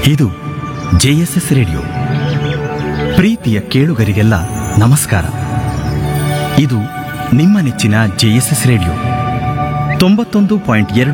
ಇದು JSS radio. ಪ್ರೀತಿಯ ಕೇಳುಗರಿಗೆಲ್ಲ ನಮಸ್ಕಾರ. ಇದು ನಿಮ್ಮ ನೆಚ್ಚಿನ ಜೆಎಸ್ಎಸ್ ರೇಡಿಯೋ 91.2